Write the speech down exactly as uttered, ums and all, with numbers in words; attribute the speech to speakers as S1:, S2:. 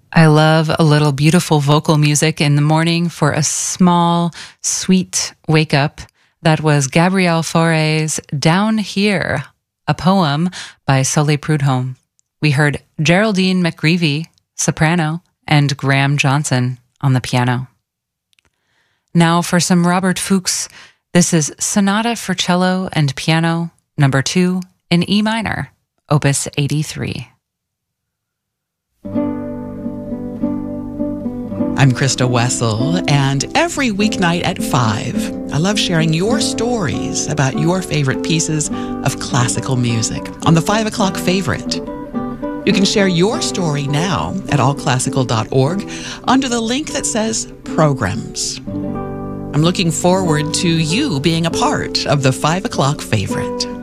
S1: I love a little beautiful vocal music in the morning for a small, sweet wake up. That was Gabrielle Fauré's Down Here, a poem by Soleil Prudhomme. We heard Geraldine McGreevy, soprano, and Graham Johnson on the piano. Now for some Robert Fuchs. This is Sonata for Cello and Piano, number two, in E minor, opus eighty-three.
S2: I'm Krista Wessel, and every weeknight at five, I love sharing your stories about your favorite pieces of classical music on the five o'clock favorite. You can share your story now at all classical dot org under the link that says Programs. I'm looking forward to you being a part of the five o'clock favorite.